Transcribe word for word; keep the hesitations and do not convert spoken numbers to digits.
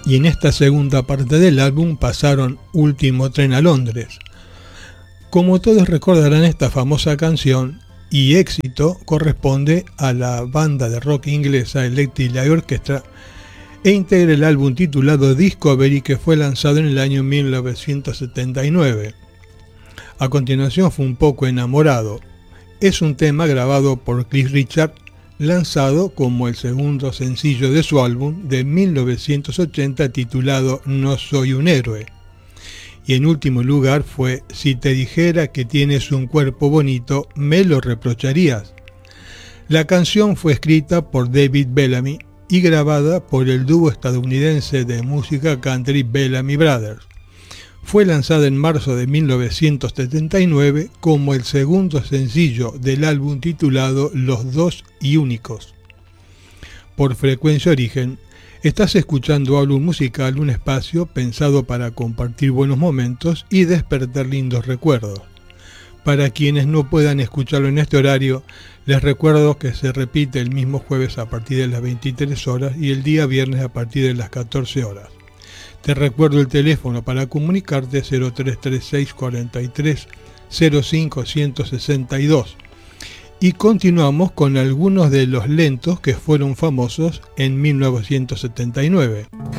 y en esta segunda parte del álbum pasaron Último tren a Londres. Como todos recordarán, esta famosa canción y éxito corresponde a la banda de rock inglesa Electric Light Orchestra e integra el álbum titulado Discovery, que fue lanzado en el año mil novecientos setenta y nueve. A continuación fue Un poco enamorado. Es un tema grabado por Cliff Richard, lanzado como el segundo sencillo de su álbum de mil novecientos ochenta titulado No soy un héroe. Y en último lugar fue Si te dijera que tienes un cuerpo bonito, me lo reprocharías. La canción fue escrita por David Bellamy y grabada por el dúo estadounidense de música country Bellamy Brothers. Fue lanzada en marzo de mil novecientos setenta y nueve como el segundo sencillo del álbum titulado Los dos y únicos. Por Frecuencia Origen, estás escuchando Álbum Musical, un espacio pensado para compartir buenos momentos y despertar lindos recuerdos. Para quienes no puedan escucharlo en este horario, les recuerdo que se repite el mismo jueves a partir de las veintitrés horas y el día viernes a partir de las catorce horas. Te recuerdo el teléfono para comunicarte cero tres tres seis cuatro tres cero cinco uno seis dos. Y continuamos con algunos de los lentos que fueron famosos en mil novecientos setenta y nueve.